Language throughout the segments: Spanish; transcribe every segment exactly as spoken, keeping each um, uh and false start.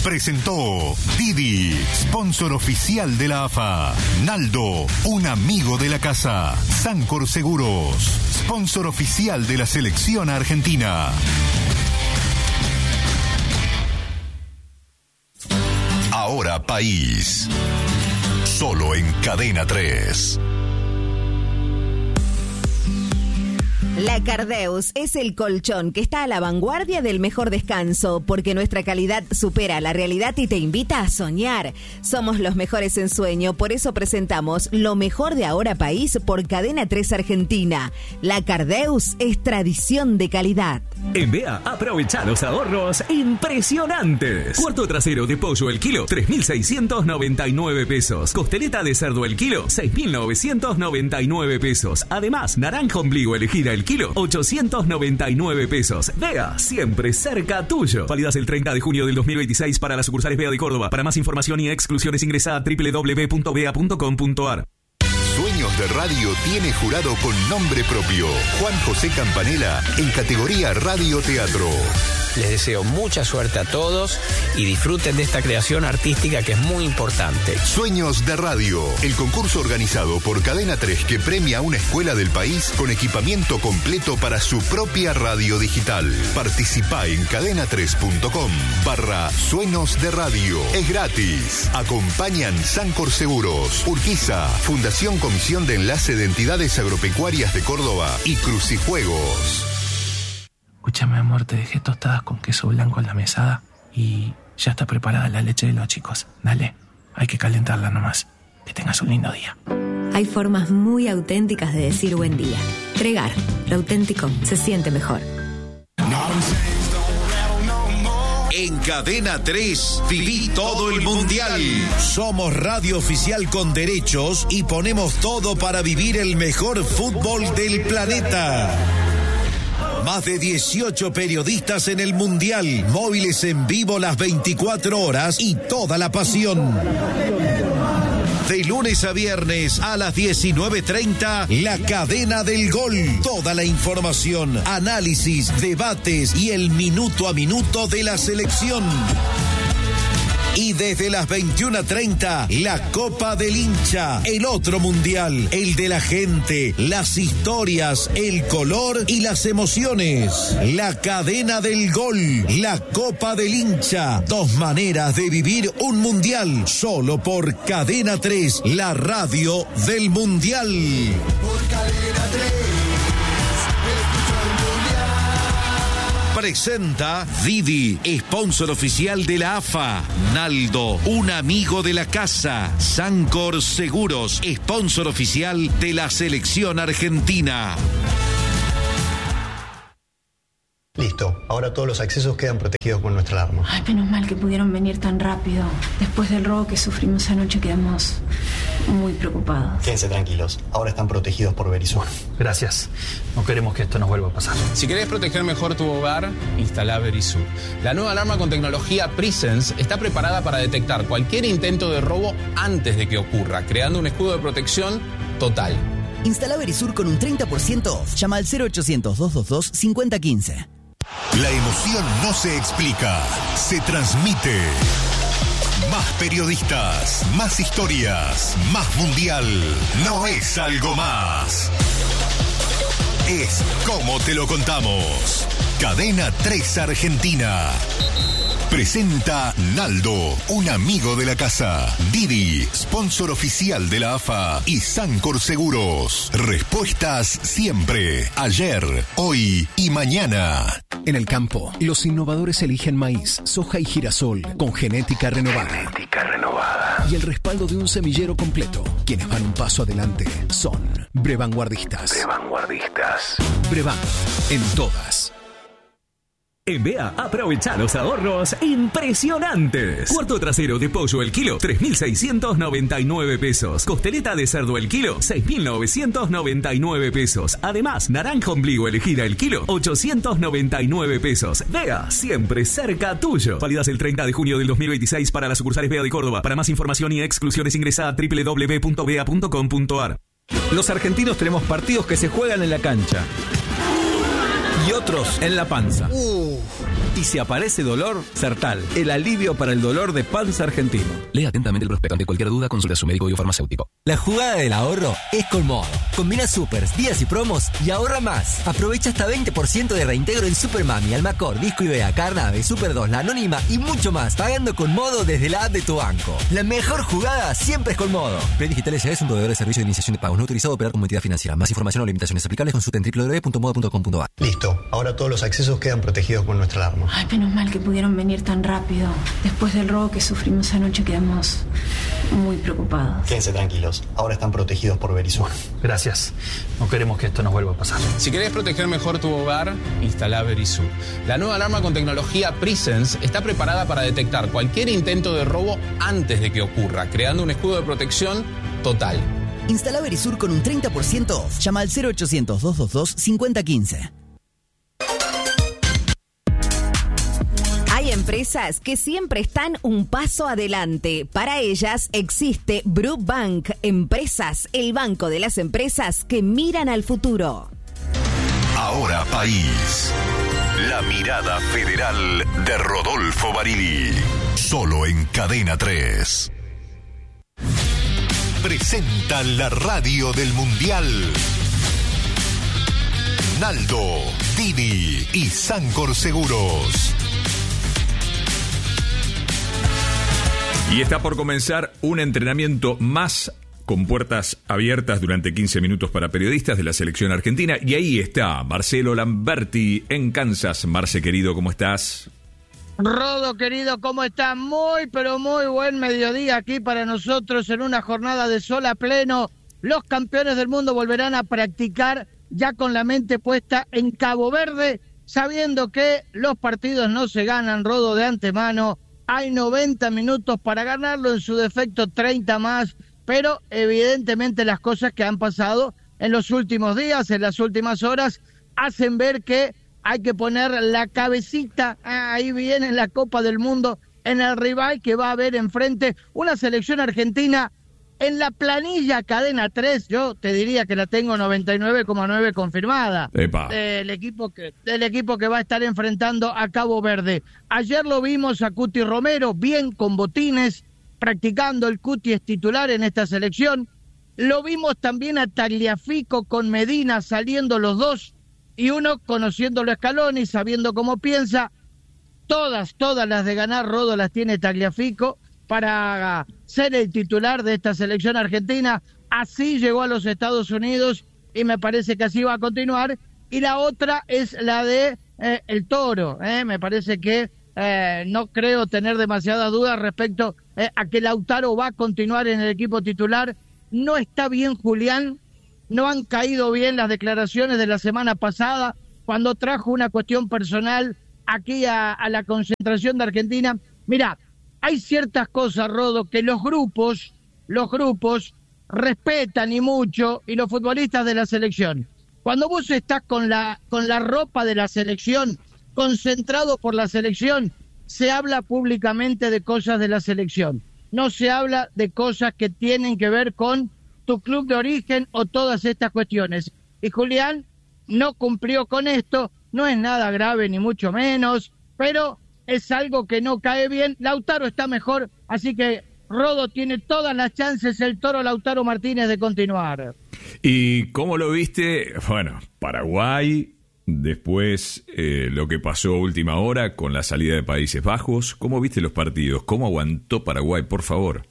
presentó Didi, sponsor oficial de la A F A. Naldo, un amigo de la casa. Sancor Seguros, sponsor oficial de la selección argentina. Ahora País. Solo en Cadena tres. La Cardeus es el colchón que está a la vanguardia del mejor descanso, porque nuestra calidad supera la realidad y te invita a soñar. Somos los mejores en sueño, por eso presentamos lo mejor de Ahora País por Cadena tres Argentina. La Cardeus es tradición de calidad. En B E A, aprovecha los ahorros impresionantes. Cuarto trasero de pollo el kilo, tres mil seiscientos noventa y nueve pesos. Costeleta de cerdo el kilo, seis mil novecientos noventa y nueve pesos. Además, naranja ombligo elegida el kilo, ochocientos noventa y nueve pesos. B E A, siempre cerca tuyo. Válidas el treinta de junio del dos mil veintiséis para las sucursales B E A de Córdoba. Para más información y exclusiones ingresa a doble u doble u doble u punto b e a punto com punto a r. Sueños de Radio tiene jurado con nombre propio. Juan José Campanella en categoría Radio Teatro. Les deseo mucha suerte a todos y disfruten de esta creación artística que es muy importante. Sueños de Radio, el concurso organizado por Cadena tres que premia a una escuela del país con equipamiento completo para su propia radio digital. Participa en cadena tres punto com barra Sueños de Radio. Es gratis. Acompañan Sancor Seguros, Urquiza, Fundación Comisión de Enlace de Entidades Agropecuarias de Córdoba y Crucijuegos. Escúchame, amor, te dejé tostadas con queso blanco en la mesada y ya está preparada la leche de los chicos. Dale, hay que calentarla nomás. Que tengas un lindo día. Hay formas muy auténticas de decir buen día. Tregar, lo auténtico se siente mejor. En Cadena tres, viví todo el mundial. Somos radio oficial con derechos y ponemos todo para vivir el mejor fútbol del planeta. Más de dieciocho periodistas en el mundial, móviles en vivo las veinticuatro horas y toda la pasión. De lunes a viernes a las diecinueve treinta, La Cadena del Gol. Toda la información, análisis, debates y el minuto a minuto de la selección. Y desde las veintiuna treinta, la Copa del Hincha, el otro mundial, el de la gente, las historias, el color y las emociones. La Cadena del Gol, la Copa del Hincha, dos maneras de vivir un mundial, solo por Cadena tres, la radio del mundial. Por Cadena tres. Presenta Didi, sponsor oficial de la A F A. Naldo, un amigo de la casa. Sancor Seguros, sponsor oficial de la selección argentina. Listo, ahora todos los accesos quedan protegidos con nuestra alarma. Ay, menos mal que pudieron venir tan rápido. Después del robo que sufrimos anoche quedamos muy preocupados. Quédense tranquilos, ahora están protegidos por Verisur. Gracias, no queremos que esto nos vuelva a pasar. Si querés proteger mejor tu hogar, instala Verisur. La nueva alarma con tecnología Presence está preparada para detectar cualquier intento de robo antes de que ocurra, creando un escudo de protección total. Instala Verisur con un treinta por ciento off. Llama al cero ochocientos, doscientos veintidós, cincuenta quince. La emoción no se explica, se transmite. Más periodistas, más historias, más mundial. No es algo más. Es como te lo contamos. Cadena tres Argentina. Presenta Naldo, un amigo de la casa. Didi, sponsor oficial de la A F A y Sancor Seguros. Respuestas siempre, ayer, hoy y mañana. En el campo, los innovadores eligen maíz, soja y girasol con genética renovada. Genética renovada. Y el respaldo de un semillero completo. Quienes van un paso adelante son Brevanguardistas. Brevanguardistas. Brevan, en todas. En B E A, aprovecha los ahorros impresionantes. Cuarto trasero de pollo el kilo, tres mil seiscientos noventa y nueve pesos. Costeleta de cerdo el kilo, seis mil novecientos noventa y nueve pesos. Además, naranja ombligo elegida el kilo, ochocientos noventa y nueve pesos. B E A, siempre cerca tuyo. Válidas el treinta de junio del dos mil veintiséis para las sucursales B E A de Córdoba. Para más información y exclusiones ingresa a doble u doble u doble u punto b e a punto com punto a r. Los argentinos tenemos partidos que se juegan en la cancha. y otros en la panza. Uh. Y si aparece dolor, Sertal, el alivio para el dolor de panza argentino. Lea atentamente el prospecto. Ante cualquier duda, consulta a su médico o farmacéutico. La jugada del ahorro es con Modo. Combina supers, días y promos y ahorra más. Aprovecha hasta veinte por ciento de reintegro en Super Mami, Almacor, Disco Ibea, Carnave, Super dos, La Anónima y mucho más, pagando con Modo desde la app de tu banco. La mejor jugada siempre es con Modo. Play Digital S A es un proveedor de servicio de iniciación de pagos no autorizado a operar como entidad financiera. Más información o limitaciones aplicables consulta en doble u doble u doble u punto modo punto com punto a r. Listo, ahora todos los accesos quedan protegidos con nuestra alarma. Ay, menos mal que pudieron venir tan rápido. Después del robo que sufrimos anoche quedamos muy preocupados. Quédense tranquilos, ahora están protegidos por Verisur. Gracias. No queremos que esto nos vuelva a pasar. Si querés proteger mejor tu hogar, instala Verisur. La nueva alarma con tecnología Presence está preparada para detectar cualquier intento de robo antes de que ocurra, creando un escudo de protección total. Instala Verisur con un treinta por ciento off. Llama al cero ochocientos, doscientos veintidós, cincuenta quince. Hay empresas que siempre están un paso adelante. Para ellas existe Brubank Empresas, el banco de las empresas que miran al futuro. Ahora País. La mirada federal de Rodolfo Barili. Solo en Cadena tres. Presenta la radio del Mundial. Naldo, Dini y Sancor Seguros. Y está por comenzar un entrenamiento más con puertas abiertas durante quince minutos para periodistas de la selección argentina. Y ahí está Marcelo Lamberti en Kansas. Marce, querido, ¿cómo estás? Rodo, querido, ¿cómo estás? Muy, pero muy buen mediodía aquí para nosotros en una jornada de sol a pleno. Los campeones del mundo volverán a practicar ya con la mente puesta en Cabo Verde, sabiendo que los partidos no se ganan, Rodo, de antemano. Hay noventa minutos para ganarlo, en su defecto treinta más, pero evidentemente las cosas que han pasado en los últimos días, en las últimas horas, hacen ver que hay que poner la cabecita, ahí viene la Copa del Mundo, en el rival que va a haber enfrente una selección argentina. En la planilla Cadena tres, yo te diría que la tengo noventa y nueve coma nueve confirmada. Epa. Del equipo que del equipo que va a estar enfrentando a Cabo Verde. Ayer lo vimos a Cuti Romero, bien con botines, practicando. El Cuti es titular en esta selección. Lo vimos también a Tagliafico con Medina, saliendo los dos, y uno conociéndolo a Scaloni, sabiendo cómo piensa. Todas, todas las de ganar, Rodo, las tiene Tagliafico para ser el titular de esta selección argentina. Así llegó a los Estados Unidos y me parece que así va a continuar. Y la otra es la de eh, el Toro. Eh. Me parece que eh, no creo tener demasiadas dudas respecto eh, a que Lautaro va a continuar en el equipo titular. No está bien Julián, no han caído bien las declaraciones de la semana pasada cuando trajo una cuestión personal aquí a, a la concentración de Argentina. Mirá, hay ciertas cosas, Rodo, que los grupos, los grupos respetan y mucho, y los futbolistas de la selección. Cuando vos estás con la, con la ropa de la selección, concentrado por la selección, se habla públicamente de cosas de la selección. No se habla de cosas que tienen que ver con tu club de origen o todas estas cuestiones. Y Julián no cumplió con esto, no es nada grave ni mucho menos, pero es algo que no cae bien. Lautaro está mejor, así que Rodo tiene todas las chances, el Toro Lautaro Martínez, de continuar. ¿Y cómo lo viste? Bueno, Paraguay, después eh, lo que pasó a última hora con la salida de Países Bajos. ¿Cómo viste los partidos? ¿Cómo aguantó Paraguay, por favor?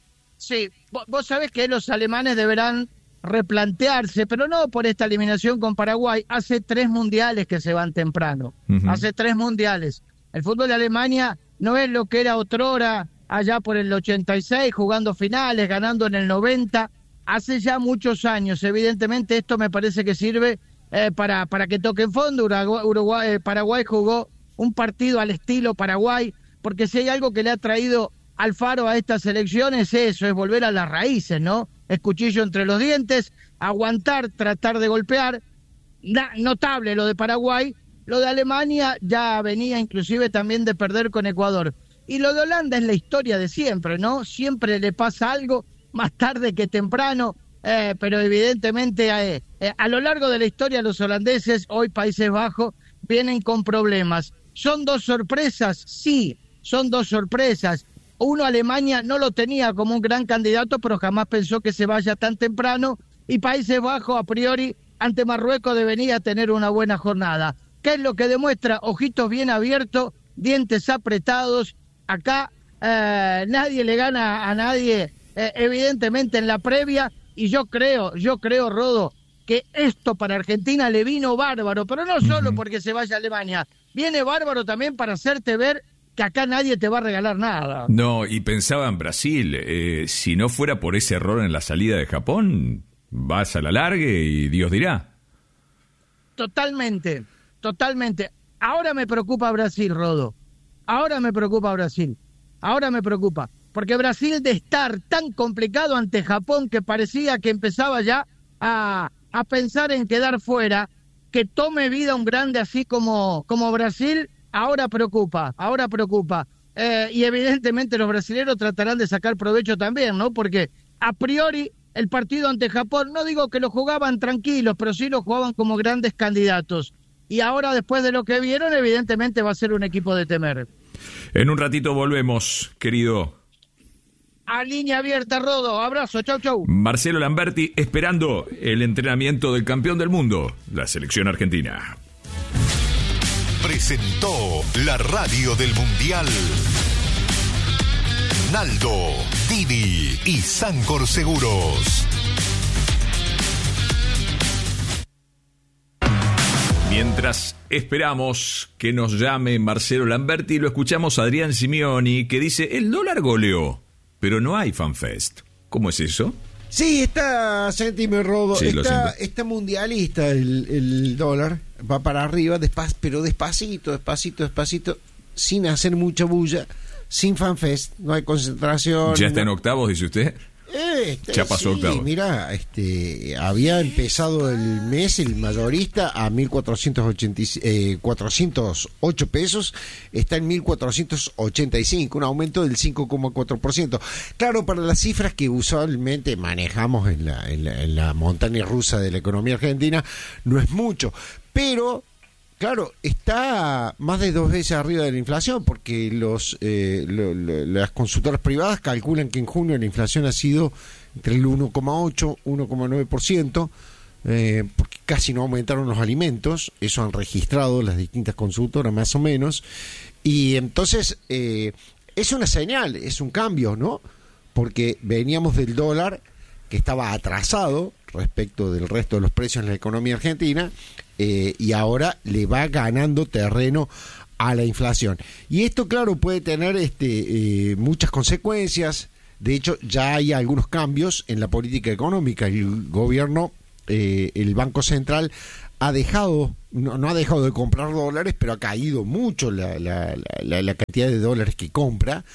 Sí, vos sabés que los alemanes deberán replantearse, pero no por esta eliminación con Paraguay. Hace tres mundiales que se van temprano, uh-huh. Hace tres mundiales. El fútbol de Alemania no es lo que era otrora, allá por el ochenta y seis, jugando finales, ganando en el noventa, hace ya muchos años. Evidentemente esto me parece que sirve eh, para, para que toquen fondo. Uruguay, Uruguay, eh, Paraguay jugó un partido al estilo Paraguay, porque si hay algo que le ha traído Alfaro a esta selección es eso, es volver a las raíces, ¿no? Es cuchillo entre los dientes, aguantar, tratar de golpear. Na, notable lo de Paraguay. Lo de Alemania ya venía inclusive también de perder con Ecuador. Y lo de Holanda es la historia de siempre, ¿no? Siempre le pasa algo, más tarde que temprano, eh, pero evidentemente eh, eh, a lo largo de la historia los holandeses, hoy Países Bajos, vienen con problemas. ¿Son dos sorpresas? Sí, son dos sorpresas. Uno, Alemania, no lo tenía como un gran candidato, pero jamás pensó que se vaya tan temprano. Y Países Bajos, a priori, ante Marruecos debería tener una buena jornada. ¿Qué es lo que demuestra? Ojitos bien abiertos, dientes apretados. Acá eh, nadie le gana a nadie, eh, evidentemente en la previa. Y yo creo, yo creo, Rodo, que esto para Argentina le vino bárbaro, pero no solo uh-huh. porque se vaya a Alemania. Viene bárbaro también para hacerte ver que acá nadie te va a regalar nada. No, y pensaba en Brasil, eh, si no fuera por ese error en la salida de Japón, vas a la largue y Dios dirá. Totalmente, totalmente. Ahora me preocupa Brasil, Rodo. Ahora me preocupa Brasil. Ahora me preocupa. Porque Brasil, de estar tan complicado ante Japón, que parecía que empezaba ya a, a pensar en quedar fuera, que tome vida un grande así como, como Brasil, ahora preocupa, ahora preocupa. Eh, y evidentemente los brasileños tratarán de sacar provecho también, ¿no? Porque a priori el partido ante Japón, no digo que lo jugaban tranquilos, pero sí lo jugaban como grandes candidatos. Y ahora, después de lo que vieron, evidentemente va a ser un equipo de temer. En un ratito volvemos, querido. A línea abierta, Rodo. Abrazo, chau, chau. Marcelo Lamberti esperando el entrenamiento del campeón del mundo, la selección argentina. Presentó la radio del Mundial Naldo, Didi y Sancor Seguros. Mientras esperamos que nos llame Marcelo Lamberti, lo escuchamos a Adrián Simeoni, que dice: el dólar goleó, pero no hay FanFest. ¿Cómo es eso? Sí, está, sentime, Rodo, sí, está, está mundialista el, el dólar, va para arriba, despac, pero despacito, despacito, despacito, sin hacer mucha bulla, sin FanFest, no hay concentración. ¿Ya está no... en octavos, dice usted? Este, ya pasó sí, octavos. Mira, este, había empezado el mes el mayorista a mil cuatrocientos ocho pesos, está en mil cuatrocientos ochenta y cinco, un aumento del cinco coma cuatro por ciento. Claro, para las cifras que usualmente manejamos en la, en la, en la montaña rusa de la economía argentina, no es mucho, pero... Claro, está más de dos veces arriba de la inflación, porque los eh, lo, lo, las consultoras privadas calculan que en junio la inflación ha sido entre el uno coma ocho, uno coma nueve por ciento, eh, porque casi no aumentaron los alimentos, eso han registrado las distintas consultoras más o menos, y entonces eh, es una señal, es un cambio, ¿no? Porque veníamos del dólar, que estaba atrasado respecto del resto de los precios en la economía argentina, eh, y ahora le va ganando terreno a la inflación. Y esto, claro, puede tener este, eh, muchas consecuencias. De hecho, ya hay algunos cambios en la política económica. El gobierno, eh, el Banco Central, ha dejado, no, no ha dejado de comprar dólares, pero ha caído mucho la, la, la, la cantidad de dólares que compra.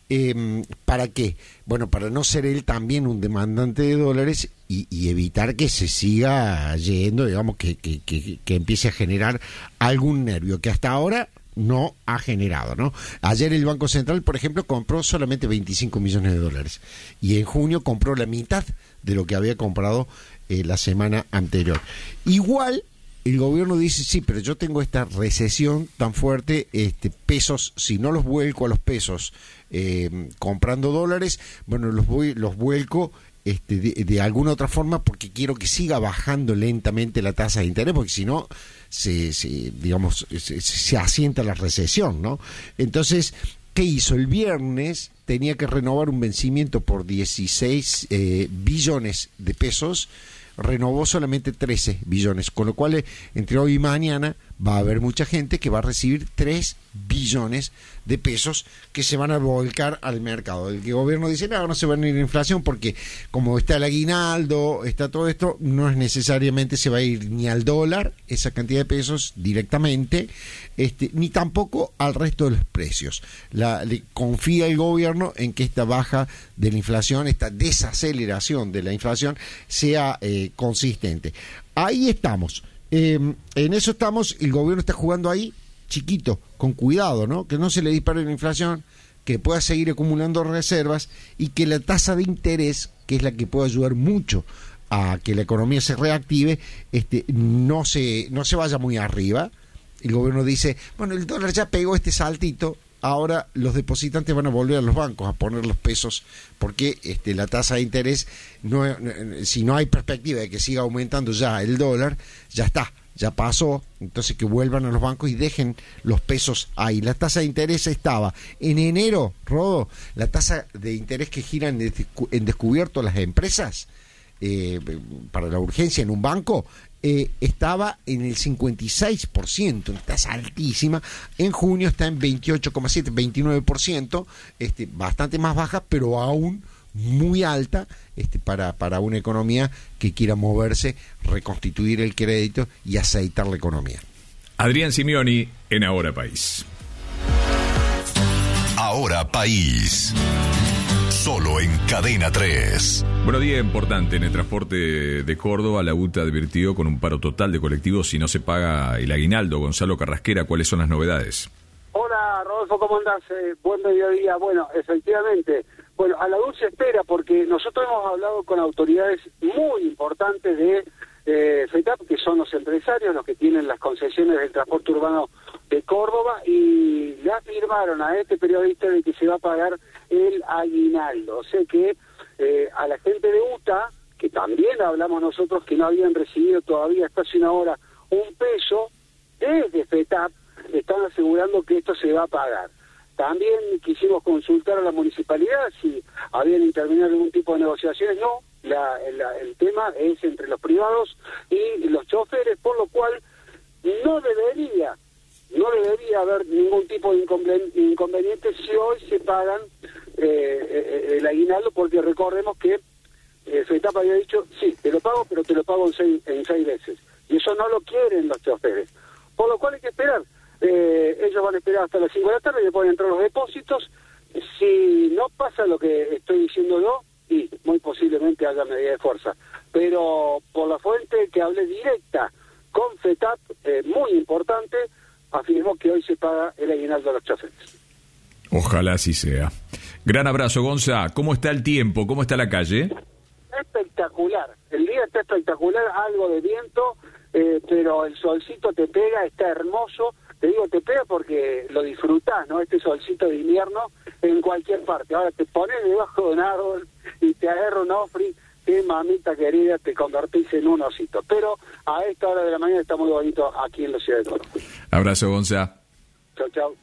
Eh, ¿Para qué? Bueno, para no ser él también un demandante de dólares y, y evitar que se siga yendo, digamos, que, que, que, que empiece a generar algún nervio que hasta ahora no ha generado, ¿no? Ayer el Banco Central, por ejemplo, compró solamente veinticinco millones de dólares y en junio compró la mitad de lo que había comprado eh, la semana anterior. Igual el gobierno dice, sí, pero yo tengo esta recesión tan fuerte, este pesos, si no los vuelco a los pesos eh, comprando dólares, bueno, los voy, los vuelco este, de, de alguna otra forma porque quiero que siga bajando lentamente la tasa de interés, porque si no, se, se, digamos, se, se asienta la recesión, ¿no? Entonces, ¿qué hizo? El viernes tenía que renovar un vencimiento por dieciséis eh, billones de pesos, renovó solamente trece billones, con lo cual entre hoy y mañana va a haber mucha gente que va a recibir tres billones de pesos que se van a volcar al mercado. El gobierno dice, no, no se va a ir la inflación porque como está el aguinaldo, está todo esto, no es necesariamente se va a ir ni al dólar esa cantidad de pesos directamente, este, ni tampoco al resto de los precios. La, le confía el gobierno en que esta baja de la inflación, esta desaceleración de la inflación sea eh, consistente. Ahí estamos. Eh, en eso estamos, el gobierno está jugando ahí chiquito, con cuidado, ¿no? Que no se le dispare la inflación, que pueda seguir acumulando reservas y que la tasa de interés, que es la que puede ayudar mucho a que la economía se reactive, este, no se, no se vaya muy arriba. el gobierno dice, bueno, el dólar ya pegó este saltito, ahora los depositantes van a volver a los bancos a poner los pesos, porque este, la tasa de interés, no, si no hay perspectiva de que siga aumentando ya el dólar, ya está, ya pasó, entonces que vuelvan a los bancos y dejen los pesos ahí. La tasa de interés estaba en enero, Rodo, la tasa de interés que giran en descubierto las empresas eh, para la urgencia en un banco, eh, estaba en el cincuenta y seis por ciento, tasa altísima. En junio está en veintiocho coma siete, veintinueve por ciento, este, bastante más baja, pero aún muy alta este, para, para una economía que quiera moverse, reconstituir el crédito y aceitar la economía. Adrián Simioni en Ahora País. Ahora País. Solo en Cadena tres. Bueno, día importante en el transporte de Córdoba. La U T A advirtió con un paro total de colectivos si no se paga el aguinaldo. Gonzalo Carrasquera, ¿cuáles son las novedades? Hola, Rodolfo, ¿cómo andás? Eh, buen mediodía. Bueno, efectivamente, bueno, a la U se espera porque nosotros hemos hablado con autoridades muy importantes de eh, FETAP, que son los empresarios, los que tienen las concesiones del transporte urbano de Córdoba, y le afirmaron a este periodista de que se va a pagar el aguinaldo. O sea que eh, a la gente de U T A, que también hablamos nosotros que no habían recibido todavía hasta hace una hora un peso, desde FETAP están asegurando que esto se va a pagar. También quisimos consultar a la municipalidad si habían intervenido algún tipo de negociaciones. No, la, la, el tema es entre los privados y los choferes, por lo cual no debería no debería haber ningún tipo de inconveniente si hoy se pagan eh, el aguinaldo, porque recordemos que eh, FETAP había dicho, sí, te lo pago, pero te lo pago en seis, en seis veces. Y eso no lo quieren los choferes. Por lo cual hay que esperar. Eh, ellos van a esperar hasta las cinco de la tarde y después entrar los depósitos. Si no pasa lo que estoy diciendo yo, y muy posiblemente haya medida de fuerza. Pero por la fuente que hablé directa con FETAP, eh, muy importante, afirmó que hoy se paga el aguinaldo a los choferes. Ojalá así sea. Gran abrazo, Gonza. ¿Cómo está el tiempo? ¿Cómo está la calle? Espectacular. El día está espectacular, algo de viento, eh, pero el solcito te pega, está hermoso. Te digo, te pega porque lo disfrutás, ¿no? Este solcito de invierno en cualquier parte. Ahora te pones debajo de un árbol y te agarra un ofri, que mamita querida, te convertís en un osito. Pero a esta hora de la mañana está muy bonito aquí en la ciudad de Córdoba. Abrazo, Gonza. Chau, chau.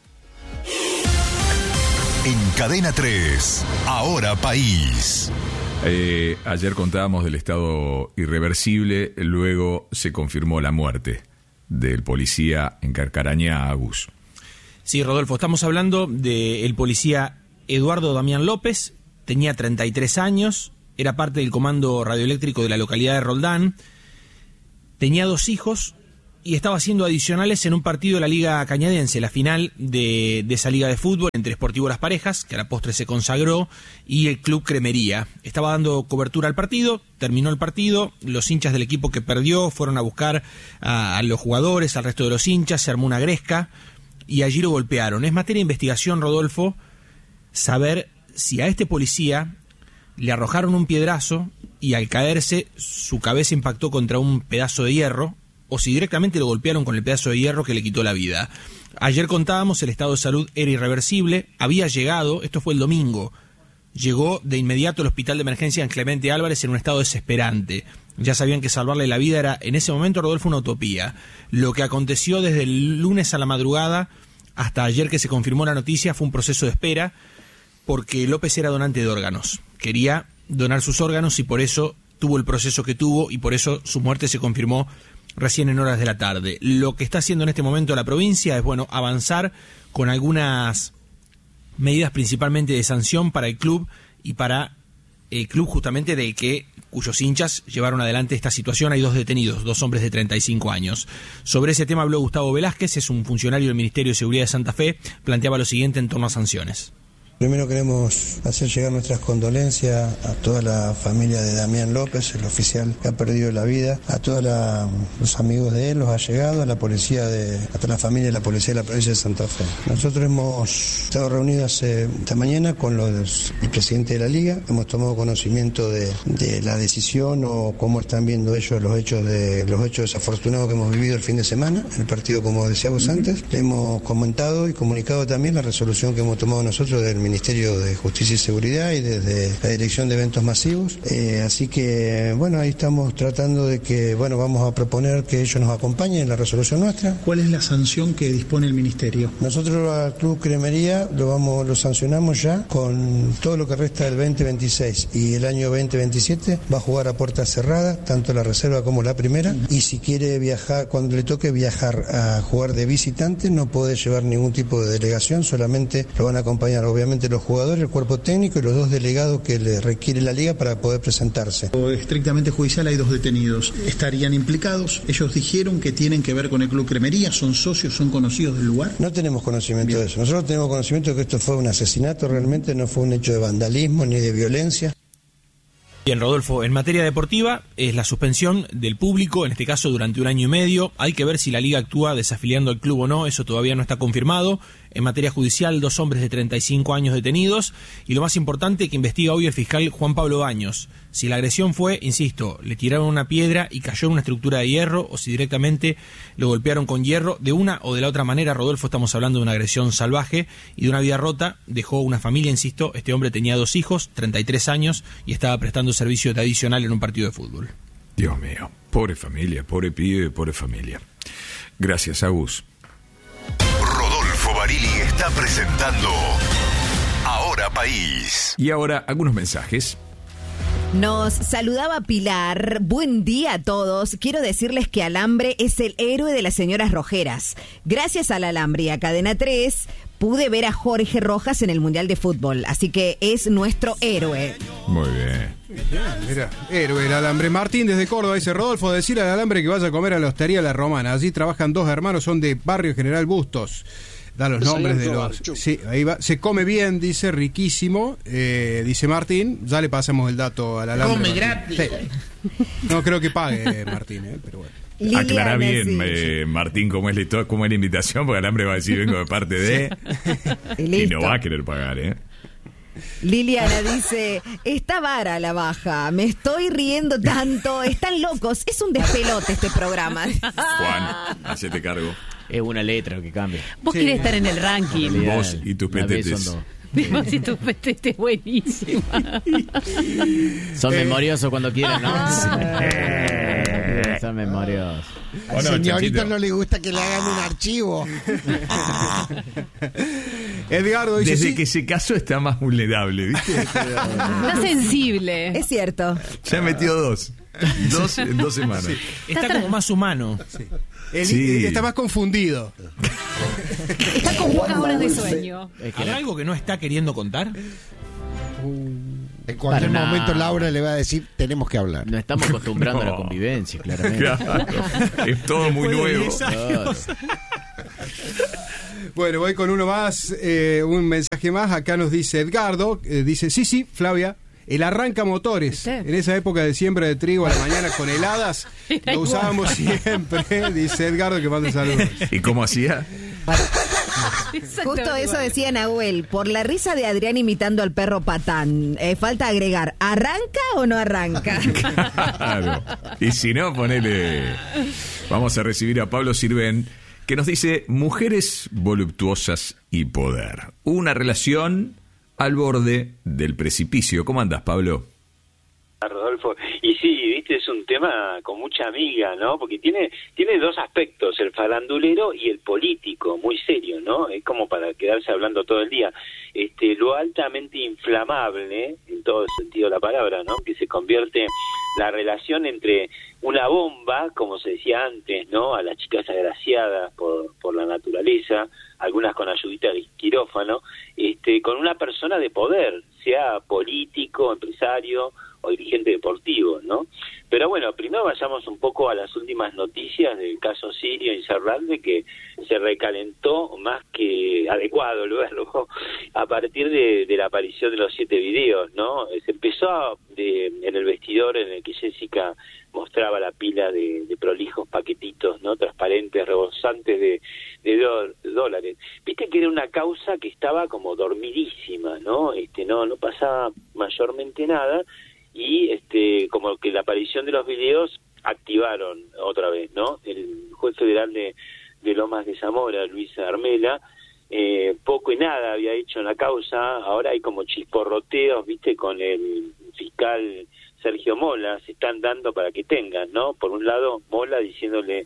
En Cadena tres, Ahora País. Eh, ayer contábamos del estado irreversible, luego se confirmó la muerte del policía en Carcarañá, Agus. Sí, Rodolfo, estamos hablando del policía Eduardo Damián López, tenía treinta y tres años, era parte del comando radioeléctrico de la localidad de Roldán, tenía dos hijos y estaba haciendo adicionales en un partido de la Liga Cañadense, la final de, de esa liga de fútbol entre Sportivo Las Parejas, que a la postre se consagró, y el Club Cremería. Estaba dando cobertura al partido, terminó el partido, los hinchas del equipo que perdió fueron a buscar a, a los jugadores, al resto de los hinchas, se armó una gresca y allí lo golpearon. Es materia de investigación, Rodolfo, saber si a este policía le arrojaron un piedrazo y al caerse su cabeza impactó contra un pedazo de hierro, o si directamente lo golpearon con el pedazo de hierro que le quitó la vida. Ayer contábamos, el estado de salud era irreversible, había llegado, esto fue el domingo, llegó de inmediato al hospital de emergencia en Clemente Álvarez en un estado desesperante. Ya sabían que salvarle la vida era, en ese momento, Rodolfo, una utopía. Lo que aconteció desde el lunes a la madrugada hasta ayer que se confirmó la noticia fue un proceso de espera, porque López era donante de órganos. Quería donar sus órganos y por eso tuvo el proceso que tuvo y por eso su muerte se confirmó recién en horas de la tarde. Lo que está haciendo en este momento la provincia es, bueno, avanzar con algunas medidas principalmente de sanción para el club y para el club justamente de que cuyos hinchas llevaron adelante esta situación. Hay dos detenidos, dos hombres de treinta y cinco años. Sobre ese tema habló Gustavo Velázquez, es un funcionario del Ministerio de Seguridad de Santa Fe, planteaba lo siguiente en torno a sanciones. Primero queremos hacer llegar nuestras condolencias a toda la familia de Damián López, el oficial que ha perdido la vida, a todos los amigos de él, los allegados, a la policía, de, a toda la familia de la policía de la provincia de Santa Fe. Nosotros hemos estado reunidos eh, esta mañana con los, el presidente de la Liga, hemos tomado conocimiento de, de la decisión o cómo están viendo ellos los hechos de los hechos desafortunados que hemos vivido el fin de semana, el partido como decíamos antes. Le hemos comentado y comunicado también la resolución que hemos tomado nosotros del Ministerio de Justicia y Seguridad y desde la Dirección de Eventos Masivos. Eh, así que, bueno, ahí estamos tratando de que, bueno, vamos a proponer que ellos nos acompañen en la resolución nuestra. ¿Cuál es la sanción que dispone el Ministerio? Nosotros al Club Cremería lo vamos, lo sancionamos ya con todo lo que resta del veinte veintiséis y el año veinte veintisiete va a jugar a puerta cerrada, tanto la reserva como la primera, y si quiere viajar, cuando le toque viajar a jugar de visitante, no puede llevar ningún tipo de delegación, solamente lo van a acompañar, obviamente, los jugadores, el cuerpo técnico y los dos delegados que le requiere la liga para poder presentarse. Estrictamente judicial hay dos detenidos. ¿Estarían implicados? Ellos dijeron que tienen que ver con el Club Cremería, son socios, son conocidos del lugar. No tenemos conocimiento Bien. de eso. Nosotros tenemos conocimiento de que esto fue un asesinato, realmente no fue un hecho de vandalismo ni de violencia. Bien, Rodolfo, en materia deportiva es la suspensión del público, en este caso durante un año y medio. Hay que ver si la liga actúa desafiliando al club o no, eso todavía no está confirmado. En materia judicial, dos hombres de treinta y cinco años detenidos. Y lo más importante, que investiga hoy el fiscal Juan Pablo Baños. Si la agresión fue, insisto, le tiraron una piedra y cayó en una estructura de hierro, o si directamente lo golpearon con hierro. De una o de la otra manera, Rodolfo, estamos hablando de una agresión salvaje y de una vida rota. Dejó una familia, insisto, este hombre tenía dos hijos, treinta y tres años, y estaba prestando servicio adicional en un partido de fútbol. Dios mío, pobre familia, pobre pibe, pobre familia. Gracias, Agus. Rodolfo Barili está presentando Ahora País. Y ahora algunos mensajes. Nos saludaba Pilar. Buen día a todos. Quiero decirles que Alambre es el héroe de las señoras rojeras. Gracias al Alambre y a Cadena tres pude ver a Jorge Rojas en el Mundial de Fútbol. Así que es nuestro héroe. Muy bien. Mira, héroe el Alambre. Martín desde Córdoba dice: Rodolfo, decir al Alambre que vaya a comer a la Hostería La Romana. Allí trabajan dos hermanos, son de Barrio General Bustos. Da los nombres de los... Sí, ahí va. Se come bien, dice, riquísimo, eh, dice Martín. Ya le pasamos el dato al Alambre. Come gratis. Sí. No creo que pague, Martín, eh, pero bueno. Liliana, aclara bien, sí. eh, Martín, cómo es, la, cómo es la invitación, porque Alambre va a decir vengo de parte de... Sí. Y, y no va a querer pagar, ¿eh? Liliana dice: está vara la baja, me estoy riendo tanto, están locos, es un despelote este programa. Juan, hacete cargo. Es una letra lo que cambia. Vos sí. querés estar en el ranking. Vos y tus petetes. Vos y tus petetes, buenísima. Son eh. memoriosos cuando quieran, ¿no? Ah. Son memoriosos. Al no, señorito no le gusta que le hagan un archivo. Edgardo dice: desde sí. que se casó está más vulnerable, ¿viste? Está sensible. Es cierto. Ya metió dos. Dos en dos semanas. Sí. Está como más humano. Sí. El, sí. Está más confundido. Está con pocas horas de sueño. ¿Hay algo que no está queriendo contar? Uh, en cualquier Para momento nada. Laura le va a decir: tenemos que hablar. No estamos acostumbrando no. a la convivencia, claramente. Claro. Es todo muy nuevo. Claro. Bueno, voy con uno más, eh, un mensaje más. Acá nos dice Edgardo, eh, dice: sí, sí, Flavia, el arranca motores. ¿Sí? En esa época de siembra de trigo a la mañana con heladas, lo usábamos siempre, dice Edgardo, que manda saludos. ¿Y cómo hacía? Justo eso decía Nahuel, por la risa de Adrián imitando al perro Patán. Eh, falta agregar, ¿arranca o no arranca? Claro. Y si no, ponele... Vamos a recibir a Pablo Sirven, que nos dice: mujeres voluptuosas y poder. Una relación al borde del precipicio. ¿Cómo andas, Pablo? Rodolfo, y sí, viste, es un tema con mucha amiga, ¿no? Porque tiene tiene dos aspectos, el farandulero y el político, muy serio, ¿no? Es como para quedarse hablando todo el día. Este, lo altamente inflamable, en todo el sentido de la palabra, ¿no? Que se convierte la relación entre una bomba, como se decía antes, ¿no? A las chicas agraciadas por, por la naturaleza, algunas con ayudita de quirófano, este, con una persona de poder, sea político, empresario o dirigente deportivo, ¿no? Pero bueno, primero vayamos un poco a las últimas noticias del caso Sirio Insaurralde, que se recalentó más que adecuado el verbo a partir de, de la aparición de los siete videos, ¿no? Se empezó de, en el vestidor en el que Jessica mostraba la pila de, de prolijos paquetitos, ¿no? Transparentes, rebosantes de, de, do, de dólares. Viste que era una causa que estaba como dormidísima, ¿no? Este, no, no pasaba mayormente nada. Y este como que la aparición de los videos activaron otra vez, ¿no? El juez federal de, de Lomas de Zamora, Luis Armela, eh, poco y nada había hecho en la causa. Ahora hay como chisporroteos, viste, con el fiscal Sergio Mola, se están dando para que tengan, ¿no? Por un lado, Mola diciéndole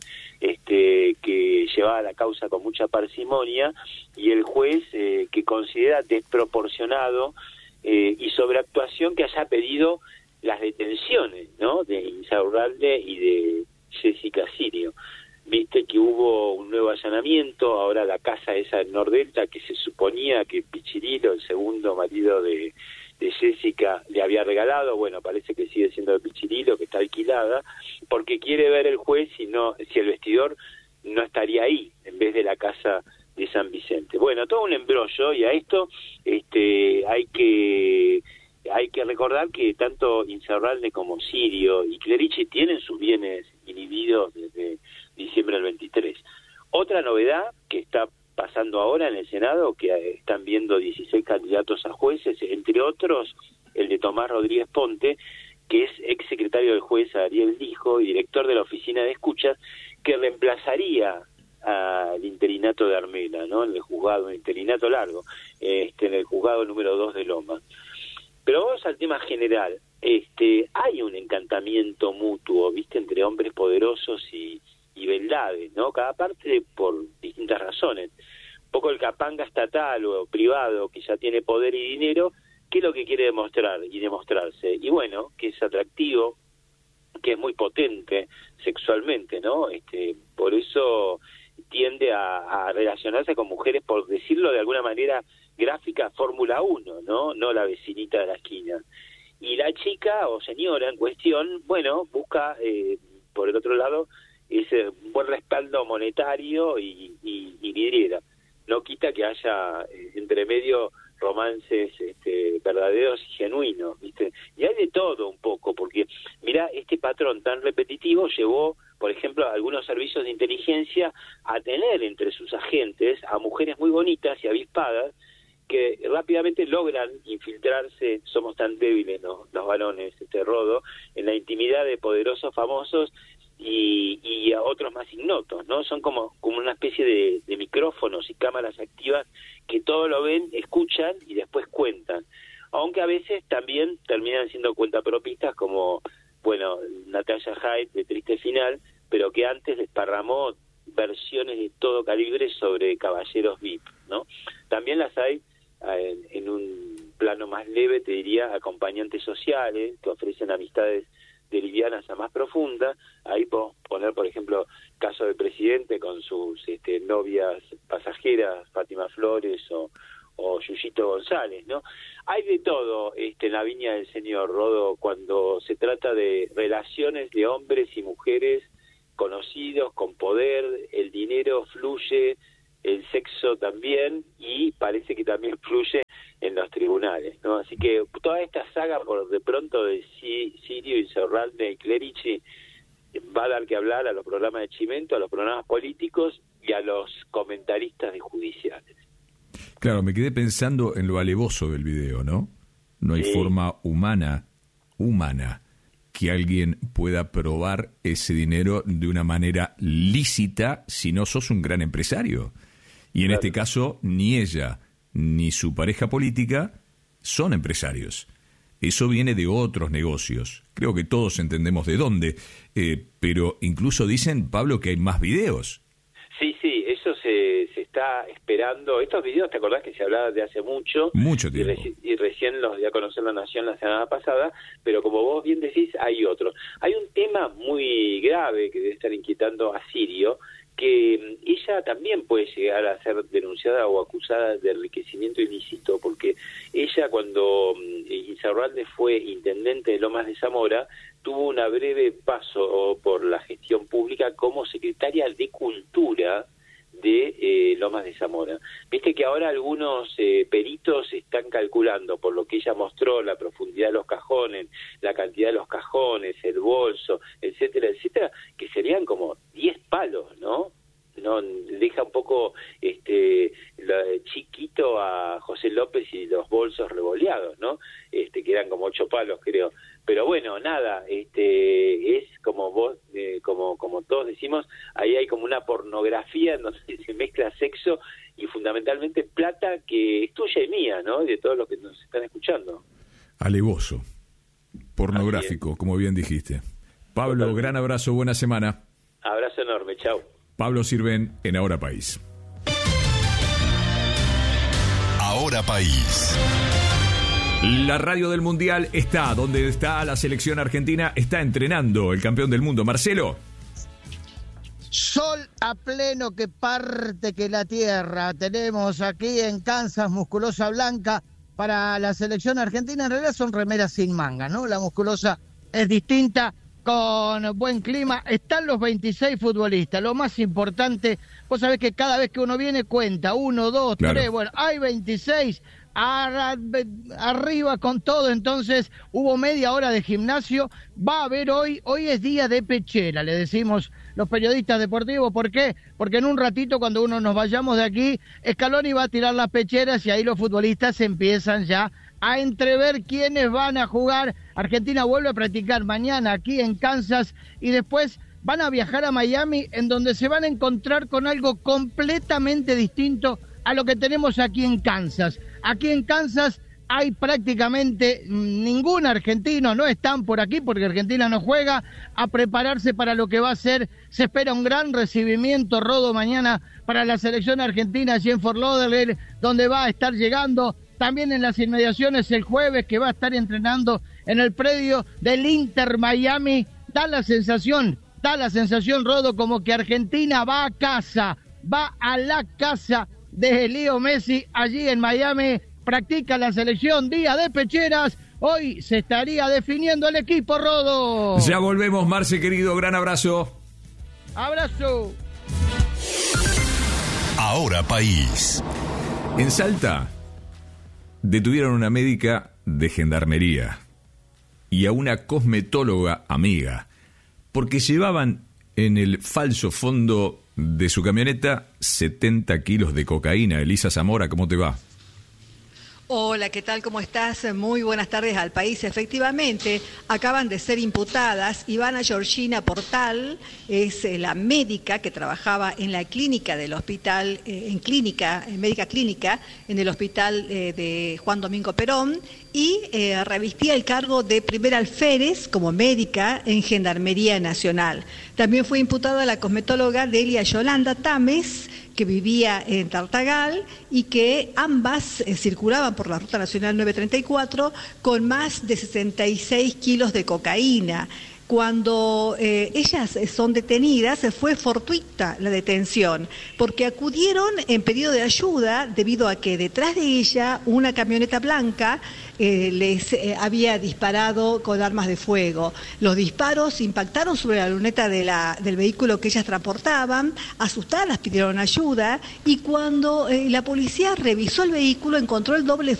este que llevaba la causa con mucha parsimonia, y el juez eh, que considera desproporcionado Eh, y sobreactuación que haya pedido las detenciones, ¿no? De Insaurralde y de Jessica Sirio. Viste que hubo un nuevo allanamiento, ahora la casa esa en Nordelta, que se suponía que Pichirilo, el segundo marido de, de Jessica, le había regalado, bueno, parece que sigue siendo de Pichirilo, que está alquilada, porque quiere ver el juez si, no, si el vestidor no estaría ahí, en vez de la casa de San Vicente. Bueno, todo un embrollo, y a esto este hay que hay que recordar que tanto Insaurralde como Sirio y Clerici tienen sus bienes inhibidos desde diciembre del veintitrés. Otra novedad que está pasando ahora en el Senado, que están viendo dieciséis candidatos a jueces, entre otros el de Tomás Rodríguez Ponte, que es ex secretario del juez Ariel Lijo y director de la Oficina de Escuchas, que reemplazaría al interinato de Armela, ¿no? En el juzgado, un interinato largo, este, en el juzgado número dos de Loma. Pero vamos al tema general. Este, hay un encantamiento mutuo, ¿viste? Entre hombres poderosos y, y beldades, ¿no? Cada parte por distintas razones. Un poco el capanga estatal o privado que ya tiene poder y dinero, ¿qué es lo que quiere demostrar y demostrarse? Y bueno, que es atractivo, que es muy potente sexualmente, ¿no? Este, por eso tiende a, a relacionarse con mujeres, por decirlo de alguna manera gráfica, Fórmula uno, ¿no? No la vecinita de la esquina. Y la chica o señora en cuestión, bueno, busca, eh, por el otro lado, ese buen respaldo monetario y, y, y vidriera. No quita que haya eh, entre medio romances este, verdaderos y genuinos, ¿viste? Y hay de todo un poco, porque mira, este patrón tan repetitivo llevó, por ejemplo, a algunos servicios de inteligencia a tener entre sus agentes a mujeres muy bonitas y avispadas que rápidamente logran infiltrarse, somos tan débiles, ¿no?, los varones, este rodo, en la intimidad de poderosos famosos y, y a otros más ignotos, ¿no? Son como, como una especie de, de micrófonos y cámaras activas que todo lo ven, escuchan y después cuentan. Aunque a veces también terminan siendo cuentapropistas, como, bueno, Natalia Hyde de Triste Final, pero que antes desparramó versiones de todo calibre sobre caballeros V I P, ¿no? También las hay en, en un plano más leve, te diría, acompañantes sociales que ofrecen amistades de livianas a más profundas. Ahí podemos poner, por ejemplo, caso del presidente con sus este, novias pasajeras, Fátima Flores o, o Yuyito González, ¿no? Hay de todo este, en la viña del señor Rodo cuando se trata de relaciones de hombres y mujeres conocidos, con poder. El dinero fluye, el sexo también, y parece que también fluye en los tribunales, ¿no? Así que toda esta saga, por de pronto, de Sirio, Insaurralde y Clerici va a dar que hablar a los programas de Chimento, a los programas políticos y a los comentaristas de judiciales. Claro, me quedé pensando en lo alevoso del video, ¿no? No hay Sí. forma humana, humana, que alguien pueda probar ese dinero de una manera lícita si no sos un gran empresario. Y en Claro. este caso, ni ella ni su pareja política son empresarios. Eso viene de otros negocios. Creo que todos entendemos de dónde. Eh, pero incluso dicen, Pablo, que hay más videos. Sí, sí, eso se, se está esperando. Estos videos, ¿te acordás que se hablaba de hace mucho? Mucho Y, tiempo. reci- y recién los dio a conocer la Nación la semana pasada, pero como vos bien decís, hay otro. Hay un tema muy grave que debe estar inquietando a Sirio, que mm, ella también puede llegar a ser denunciada o acusada de enriquecimiento ilícito, porque ella ella cuando Insaurralde fue intendente de Lomas de Zamora, tuvo una breve paso por la gestión pública como secretaria de Cultura de eh, Lomas de Zamora. Viste que ahora algunos eh, peritos están calculando, por lo que ella mostró, la profundidad de los cajones, la cantidad de los cajones, el bolso, etcétera, etcétera, que serían como diez palos, ¿no? No deja un poco este la, chiquito a José López y los bolsos revoleados, ¿no? Este que eran como ocho palos, creo. Pero bueno, nada, este es como vos, eh, como como todos decimos, ahí hay como una pornografía donde se mezcla sexo y fundamentalmente plata que es tuya y mía, ¿no? Y de todos los que nos están escuchando. Alevoso, pornográfico, como bien dijiste. Pablo, Totalmente. Gran abrazo, buena semana. Abrazo enorme, chau. Pablo Sirven en Ahora País. Ahora País. La radio del Mundial está donde está la selección argentina, está entrenando el campeón del mundo, Marcelo. Sol a pleno que parte que la tierra. Tenemos aquí en Kansas musculosa blanca para la selección argentina. En realidad son remeras sin manga, ¿no? La musculosa es distinta, con buen clima. Están los veintiséis futbolistas. Lo más importante, vos sabés que cada vez que uno viene cuenta, uno, dos, claro. tres, bueno, hay veintiséis. Arriba con todo, entonces hubo media hora de gimnasio, va a haber hoy, hoy es día de pechera, le decimos los periodistas deportivos. ¿Por qué? Porque en un ratito cuando uno nos vayamos de aquí, Scaloni va a tirar las pecheras y ahí los futbolistas empiezan ya a entrever quiénes van a jugar. Argentina vuelve a practicar mañana aquí en Kansas y después van a viajar a Miami, en donde se van a encontrar con algo completamente distinto a lo que tenemos aquí en Kansas. Aquí en Kansas hay prácticamente ningún argentino, no están por aquí porque Argentina no juega, a prepararse para lo que va a ser. Se espera un gran recibimiento, Rodo, mañana para la selección argentina allí en Fort Lauderdale, donde va a estar llegando. También en las inmediaciones el jueves, que va a estar entrenando en el predio del Inter Miami. Da la sensación, da la sensación, Rodo, como que Argentina va a casa, va a la casa de Leo Messi allí en Miami. Practica la selección, día de pecheras. Hoy se estaría definiendo el equipo, Rodo. Ya volvemos, Marce, querido, gran abrazo. Abrazo. Ahora País. En Salta detuvieron a una médica de gendarmería y a una cosmetóloga amiga porque llevaban en el falso fondo de su camioneta setenta kilos de cocaína. Elisa Zamora, ¿cómo te va? Hola, ¿qué tal? ¿Cómo estás? Muy buenas tardes al país. Efectivamente, acaban de ser imputadas Ivana Georgina Portal, es eh, la médica que trabajaba en la clínica del hospital, eh, en clínica, en médica clínica, en el hospital eh, de Juan Domingo Perón, y eh, revestía el cargo de primer alférez como médica en Gendarmería Nacional. También fue imputada la cosmetóloga Delia Yolanda Tames, que vivía en Tartagal y que ambas eh, circulaban por la Ruta Nacional nueve treinta y cuatro con más de sesenta y seis kilos de cocaína. Cuando eh, ellas son detenidas, fue fortuita la detención, porque acudieron en pedido de ayuda debido a que detrás de ella una camioneta blanca eh, les eh, había disparado con armas de fuego. Los disparos impactaron sobre la luneta de la, del vehículo que ellas transportaban, asustadas pidieron ayuda y cuando eh, la policía revisó el vehículo encontró el doble